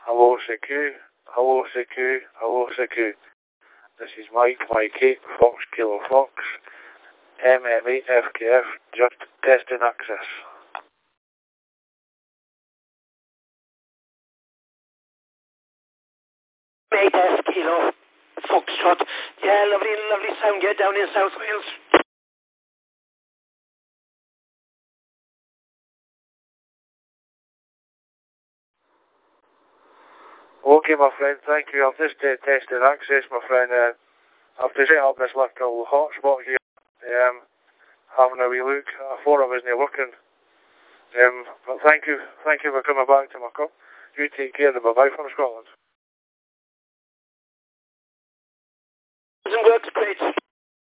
Hello CQ, hello CQ, hello CQ. This is Mike, Fox Kilo Fox, MM8 FKF, just testing access. 8 Kilo Foxtrot. Yeah, lovely sound, yeah, down in South Wales. Okay, my friend, thank you. I've just tested access, my friend. I've just set up this little hotspot here, having a wee look. I thought I wasn't working. But thank you for coming back to my cup. You take care of bye from Scotland. Works great.